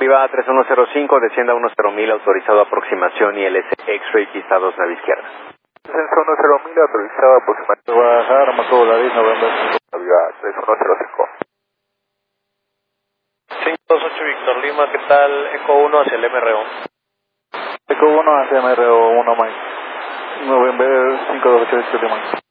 Viva 3105, descienda 10.000, autorizado aproximación ILS X-Ray, pista 2, nave izquierda. Descenso 10.000, autorizado aproximación. Bajar, Macao, David, November. Viva 3105. 528 Víctor Lima, ¿qué tal? Eco 1 hacia el MRO. Eco 1 hacia MRO 1 Mike. November 528 Víctor Lima.